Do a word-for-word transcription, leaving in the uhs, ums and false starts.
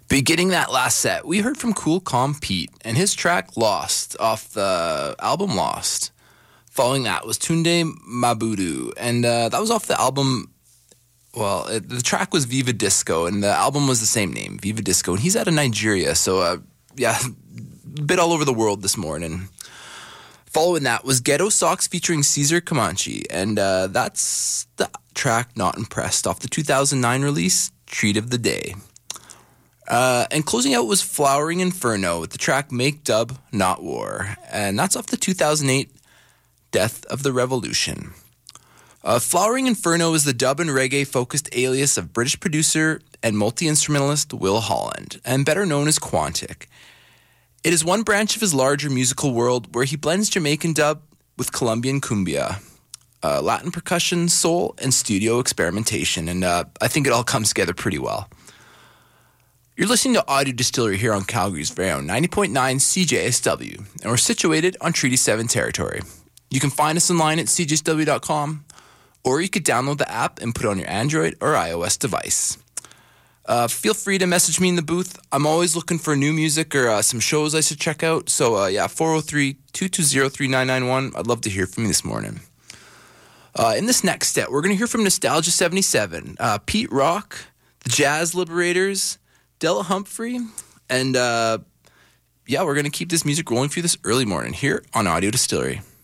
Beginning that last set, we heard from Cool Calm Pete and his track Lost off the album Lost. Following that was Tunde Mabudu, and uh, that was off the album, well, it, the track was Viva Disco, and the album was the same name, Viva Disco, and he's out of Nigeria, so uh, yeah, a bit all over the world this morning. Following that was Ghetto Socks featuring Caesar Comanche, and uh, that's the track Not Impressed off the two thousand nine release, Treat of the Day. Uh, and closing out was Flowering Inferno with the track Make Dub, Not War, and that's off the two thousand eight Death of the Revolution. Uh, Flowering Inferno is the dub and reggae-focused alias of British producer and multi-instrumentalist Will Holland, and better known as Quantic. It is one branch of his larger musical world where he blends Jamaican dub with Colombian cumbia, uh, Latin percussion, soul, and studio experimentation, and uh, I think it all comes together pretty well. You're listening to Audio Distillery here on Calgary's very own ninety point nine C J S W, and we're situated on Treaty seven territory. You can find us online at c j s w dot com, or you could download the app and put it on your Android or iOS device. Uh, feel free to message me in the booth. I'm always looking for new music or uh, some shows I should check out. So, uh, yeah, four oh three, two two zero, three nine nine one. I'd love to hear from you this morning. Uh, in this next step, we're going to hear from Nostalgia seventy-seven, uh, Pete Rock, the Jazz Liberators, Della Humphrey, and uh, yeah, we're going to keep this music rolling for you this early morning here on Audio Distillery.